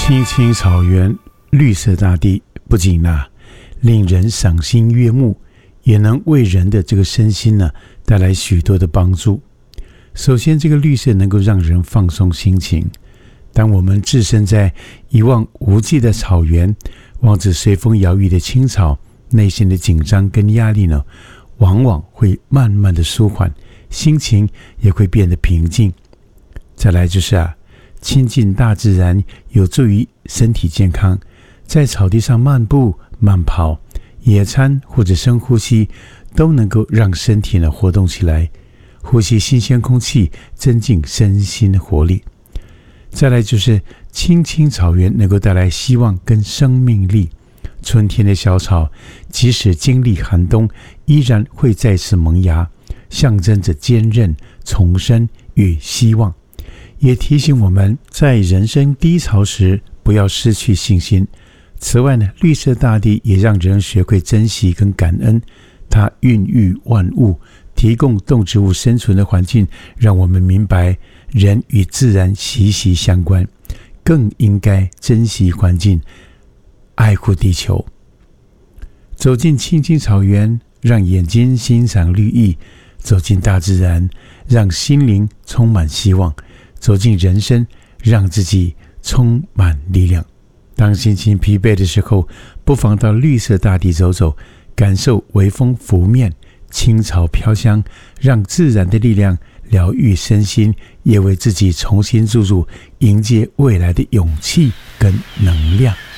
青青草原，绿色大地，不仅令人赏心悦目，也能为人的这个身心带来许多的帮助。首先，这个绿色能够让人放松心情。当我们置身在一望无际的草原，望着随风摇曳的青草，内心的紧张跟压力往往会慢慢的舒缓，心情也会变得平静。再来就是亲近大自然有助于身体健康，在草地上漫步、慢跑、野餐或者深呼吸，都能够让身体活动起来，呼吸新鲜空气，增进身心的活力。再来就是青青草原能够带来希望跟生命力，春天的小草即使经历寒冬，依然会再次萌芽，象征着坚韧、重生与希望，也提醒我们在人生低潮时不要失去信心。此外绿色大地也让人学会珍惜跟感恩，它孕育万物，提供动植物生存的环境，让我们明白人与自然息息相关，更应该珍惜环境，爱护地球。走进青青草原，让眼睛欣赏绿意；走进大自然，让心灵充满希望；走进人生，让自己充满力量。当心情疲惫的时候，不妨到绿色大地走走，感受微风拂面，青草飘香，让自然的力量疗愈身心，也为自己重新注入迎接未来的勇气跟能量。